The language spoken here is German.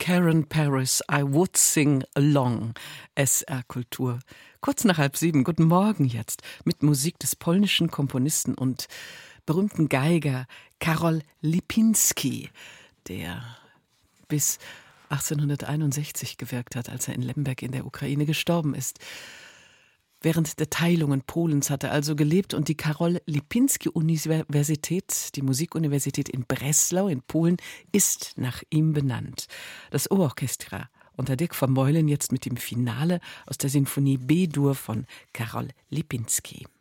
Karen Paris, I would sing along. SR Kultur. Kurz nach 6:30, guten Morgen jetzt, mit Musik des polnischen Komponisten und berühmten Geiger Karol Lipinski, der bis 1861 gewirkt hat, als er in Lemberg in der Ukraine gestorben ist. Während der Teilungen Polens hat er also gelebt und die Karol-Lipinski-Universität, die Musikuniversität in Breslau in Polen, ist nach ihm benannt. Das O-Orchestra unter Dirk Vermeulen jetzt mit dem Finale aus der Sinfonie B-Dur von Karol Lipinski.